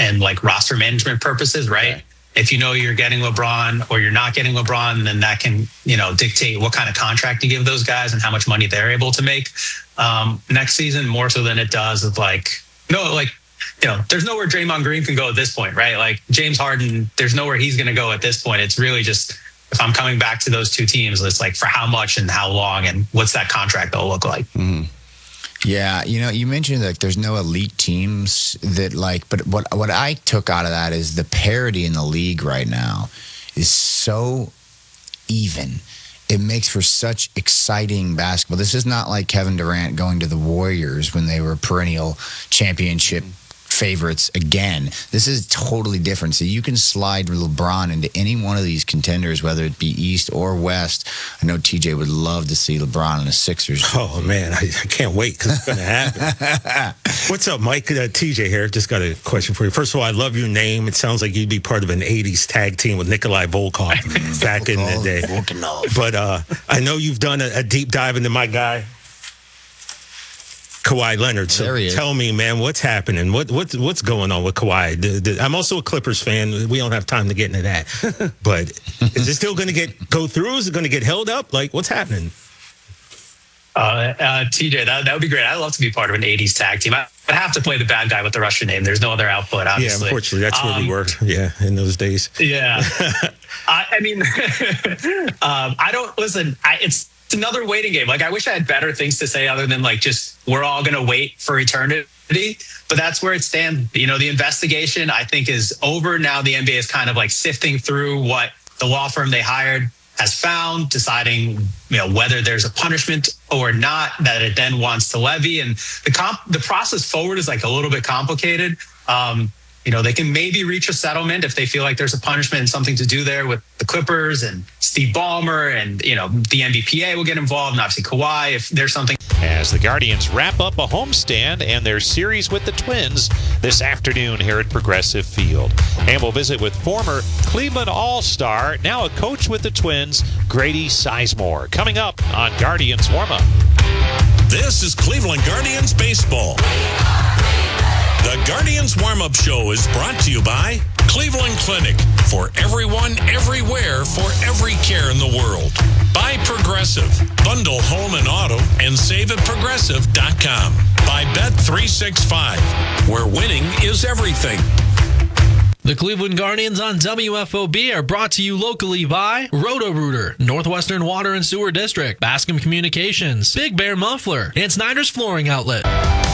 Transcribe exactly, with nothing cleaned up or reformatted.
and like roster management purposes, right? Okay. If you know you're getting LeBron or you're not getting LeBron, then that can, you know, dictate what kind of contract you give those guys and how much money they're able to make um, next season, more so than it does of like, no, like, you know, there's nowhere Draymond Green can go at this point, right? Like James Harden, there's nowhere he's going to go at this point. It's really just, if I'm coming back to those two teams, it's like for how much and how long and what's that contract going to look like? Mm-hmm. Yeah, you know, you mentioned like there's no elite teams that like, but what what I took out of that is the parity in the league right now is so even. It makes for such exciting basketball. This is not like Kevin Durant going to the Warriors when they were perennial championship favorites again. This is totally different. So you can slide LeBron into any one of these contenders, whether it be East or West. I know T J would love to see LeBron in the Sixers. Oh, man, I, I can't wait because it's going to happen. What's up, Mike? Uh, T J here. Just got a question for you. First of all, I love your name. It sounds like you'd be part of an eighties tag team with Nikolai Volkov back in the day. But uh, I know you've done a, a deep dive into my guy, Kawhi Leonard. So tell me, man, what's happening? What what's what's going on with Kawhi? The, the, I'm also a Clippers fan. We don't have time to get into that. But is it still going to get go through? Is it going to get held up? Like, what's happening? Uh, uh, T J, that, that would be great. I'd love to be part of an eighties tag team. I, I'd have to play the bad guy with the Russian name. There's no other output, obviously. Yeah, unfortunately, that's where um, we were. Yeah, in those days. Yeah. I, I mean, um, I don't, listen, I, it's, It's another waiting game. Like, I wish I had better things to say other than like just we're all going to wait for eternity. But that's where it stands. You know, the investigation, I think, is over now. The N B A is kind of like sifting through what the law firm they hired has found, deciding, you know, whether there's a punishment or not that it then wants to levy. And the comp, the process forward is like a little bit complicated. Um, You know, they can maybe reach a settlement if they feel like there's a punishment and something to do there with the Clippers and Steve Ballmer, and, you know, the N B P A will get involved, and obviously Kawhi if there's something. As the Guardians wrap up a homestand and their series with the Twins this afternoon here at Progressive Field. And we'll visit with former Cleveland All-Star, now a coach with the Twins, Grady Sizemore, coming up on Guardians Warm-Up. This is Cleveland Guardians Baseball. The Guardians Warm-Up Show is brought to you by Cleveland Clinic. For everyone, everywhere, for every care in the world. By Progressive. Bundle home and auto and save at progressive dot com. By Bet three sixty-five, where winning is everything. The Cleveland Guardians on W F O B are brought to you locally by Roto-Rooter, Northwestern Water and Sewer District, Bascom Communications, Big Bear Muffler, and Snyder's Flooring Outlet.